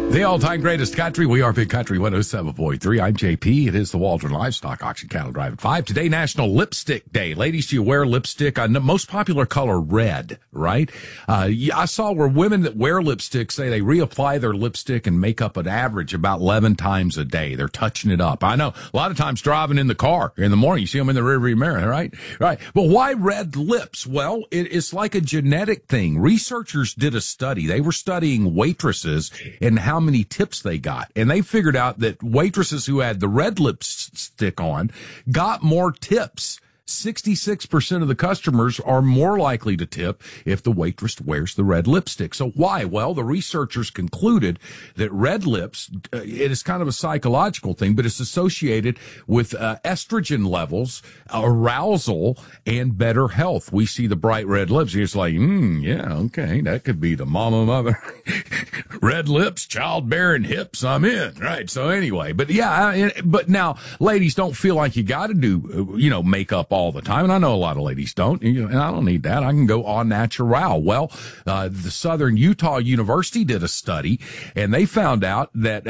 The all-time greatest country. We are Big Country 107.3. I'm JP. It is the Waldron Livestock Auction Cattle Drive at 5. Today, National Lipstick Day. Ladies, do you wear lipstick? Most popular color, red, right? I saw where women that wear lipstick say they reapply their lipstick and makeup an average about 11 times a day. They're touching it up. I know a lot of times driving in the car in the morning, you see them in the rearview mirror, right? Right. But why red lips? Well, it's like a genetic thing. Researchers did a study. They were studying waitresses and how many tips they got. And they figured out that waitresses who had the red lipstick on got more tips. 66% of the customers are more likely to tip if the waitress wears the red lipstick. So why? Well, the researchers concluded that red lips, it is kind of a psychological thing, but it's associated with estrogen levels, arousal, and better health. We see the bright red lips. It's like, yeah, okay, that could be the mother. Red lips, childbearing hips, I'm in. Right. So anyway, but yeah, but now, ladies, don't feel like you got to do, makeup all the time. And I know a lot of ladies don't, and I don't need that. I can go au natural. Well, the Southern Utah University did a study, and they found out that,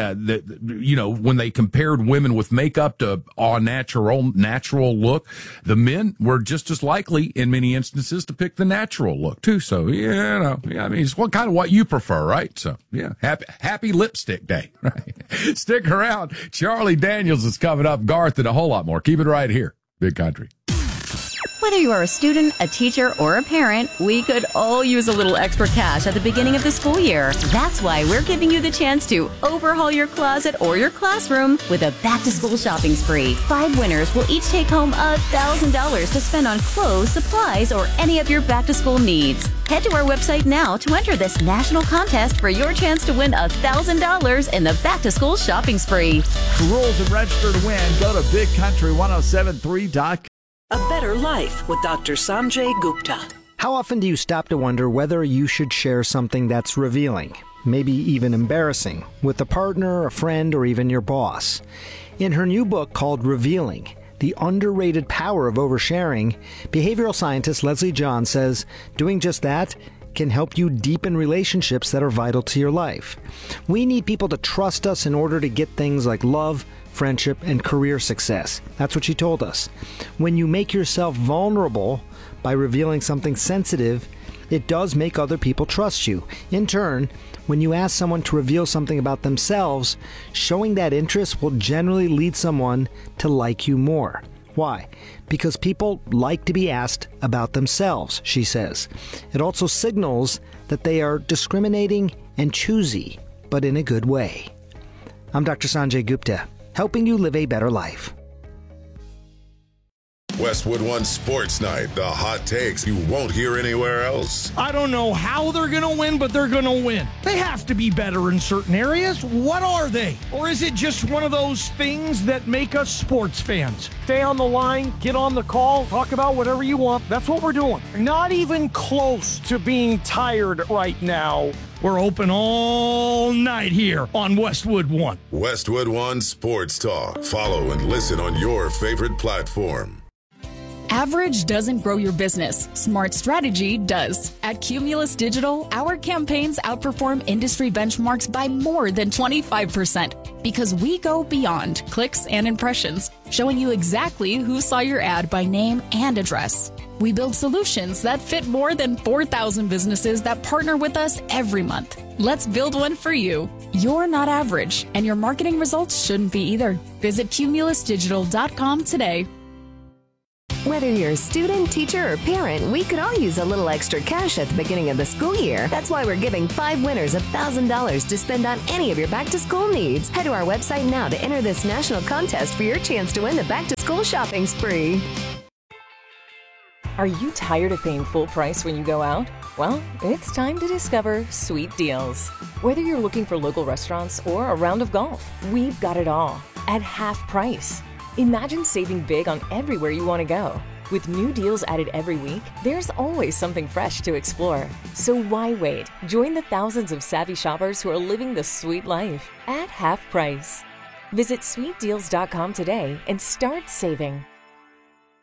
when they compared women with makeup to au natural look, the men were just as likely in many instances to pick the natural look too. So, it's what you prefer, right? So, yeah, happy lipstick day, right? Stick around. Charlie Daniels is coming up. Garth and a whole lot more. Keep it right here. Big Country. Whether you are a student, a teacher, or a parent, we could all use a little extra cash at the beginning of the school year. That's why we're giving you the chance to overhaul your closet or your classroom with a back-to-school shopping spree. 5 winners will each take home $1,000 to spend on clothes, supplies, or any of your back-to-school needs. Head to our website now to enter this national contest for your chance to win $1,000 in the back-to-school shopping spree. For rules and register to win, go to BigCountry1073.com. A Better Life with Dr. Sanjay Gupta. How often do you stop to wonder whether you should share something that's revealing, maybe even embarrassing, with a partner, a friend, or even your boss? In her new book called Revealing, The Underrated Power of Oversharing, behavioral scientist Leslie John says doing just that can help you deepen relationships that are vital to your life. We need people to trust us in order to get things like love, friendship, and career success. That's what she told us. When you make yourself vulnerable by revealing something sensitive, it does make other people trust you. In turn, when you ask someone to reveal something about themselves, showing that interest will generally lead someone to like you more. Why? Because people like to be asked about themselves, she says. It also signals that they are discriminating and choosy, but in a good way. I'm Dr. Sanjay Gupta, helping you live a better life. Westwood One Sports Night, the hot takes you won't hear anywhere else. I don't know how they're going to win, but they're going to win. They have to be better in certain areas. What are they? Or is it just one of those things that make us sports fans? Stay on the line, get on the call, talk about whatever you want. That's what we're doing. Not even close to being tired right now. We're open all night here on Westwood One. Westwood One Sports Talk. Follow and listen on your favorite platform. Average doesn't grow your business. Smart strategy does. At Cumulus Digital, our campaigns outperform industry benchmarks by more than 25% because we go beyond clicks and impressions, showing you exactly who saw your ad by name and address. We build solutions that fit more than 4,000 businesses that partner with us every month. Let's build one for you. You're not average, and your marketing results shouldn't be either. Visit cumulusdigital.com today. Whether you're a student, teacher, or parent, we could all use a little extra cash at the beginning of the school year. That's why we're giving 5 winners $1,000 to spend on any of your back-to-school needs. Head to our website now to enter this national contest for your chance to win the back-to-school shopping spree. Are you tired of paying full price when you go out? Well, it's time to discover Sweet Deals. Whether you're looking for local restaurants or a round of golf, we've got it all at half price. Imagine saving big on everywhere you want to go. With new deals added every week, there's always something fresh to explore. So why wait? Join the thousands of savvy shoppers who are living the sweet life at half price. Visit sweetdeals.com today and start saving.